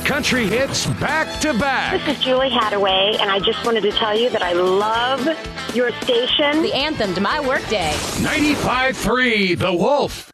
country hits back to back. This is Julie Hadaway, and I just wanted to tell you that I love your station. The anthem to my workday. 95.3 The Wolf.